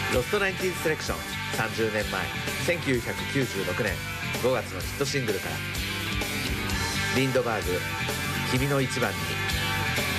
ロストナインティーズセレクション30年前1996年5月のヒットシングルからリンドバーグ君の一番に